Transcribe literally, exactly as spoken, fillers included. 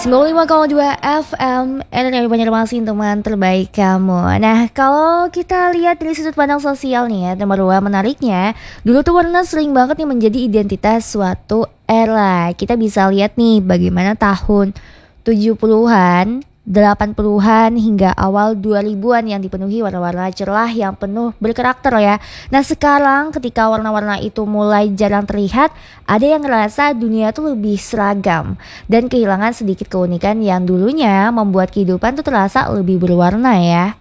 sembilan puluh lima koma dua F M R R I Banjarmasin, teman terbaik kamu. Nah, kalau kita lihat dari sudut pandang sosial nih ya, teman Marwa, menariknya dulu tuh warna sering banget nih menjadi identitas suatu era. Kita bisa lihat nih bagaimana tahun tujuh puluhan, delapan puluhan hingga awal dua ribuan yang dipenuhi warna-warna cerah yang penuh berkarakter ya. Nah, sekarang ketika warna-warna itu mulai jarang terlihat, ada yang ngerasa dunia tuh lebih seragam dan kehilangan sedikit keunikan yang dulunya membuat kehidupan tuh terasa lebih berwarna ya.